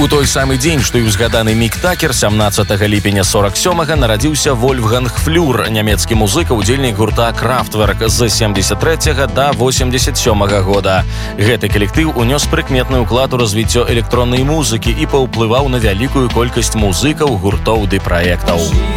У той самы дзень, што і ўзгаданы Мік Такер, 17 ліпеня 47-га нарадзіўся Вольфганг Флюр, нямецкі музыка, удзельнік гурта Kraftwerk з 73 да 87 года. Гэты калектыў унёс прыкметны ўклад у развіццё электроннай музыкі і паўплываў на вялікую колькасць музыкаў, гуртоў ды праектаў.